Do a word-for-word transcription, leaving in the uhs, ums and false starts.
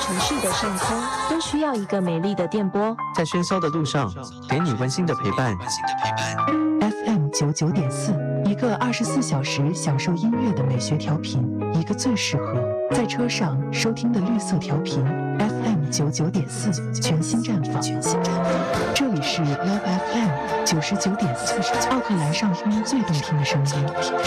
城市的上空都需要一个美丽的电波， 在喧嚣的路上，给你温馨的陪伴。 F M 九九点四，一个二十四小时享受音乐的美学调频，一个最适合在车上收听的绿色调频。F M 九九点四，全新绽放。这里是 Love F M 九十九点四，奥克兰上空最动听的声音。